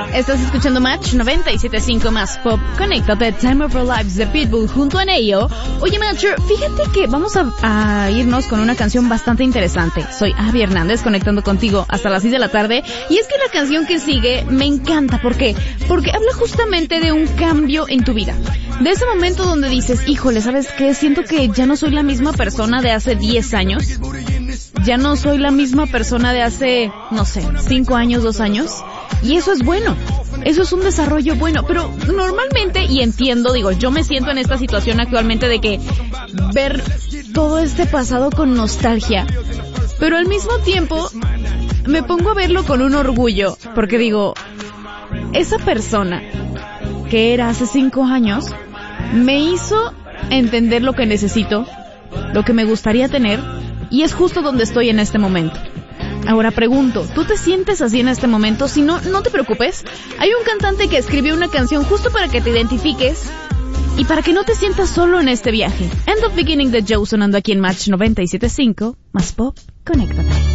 Estás escuchando Match 97.5 más Pop. Conéctate, Time of Our Lives de Pitbull junto a Neyo. Oye, Matcher, fíjate que vamos a irnos con una canción bastante interesante. Soy Abby Hernández, conectando contigo hasta las 6 de la tarde. Y es que la canción que sigue me encanta. ¿Por qué? Porque habla justamente de un cambio en tu vida. De ese momento donde dices, híjole, ¿sabes qué? Siento que ya no soy la misma persona de hace 10 años. Ya no soy la misma persona de hace, no sé, 5 años, 2 años. Y eso es bueno. Eso es un desarrollo bueno. Pero normalmente, y entiendo, digo, yo me siento en esta situación actualmente de que ver todo este pasado con nostalgia. Pero al mismo tiempo, me pongo a verlo con un orgullo. Porque digo, esa persona que era hace 5 años, me hizo entender lo que necesito, lo que me gustaría tener. Y es justo donde estoy en este momento. Ahora pregunto, ¿tú te sientes así en este momento? Si no, no te preocupes. Hay un cantante que escribió una canción justo para que te identifiques y para que no te sientas solo en este viaje. End of Beginning de Joe sonando aquí en Match 97.5 más Pop. Conéctate.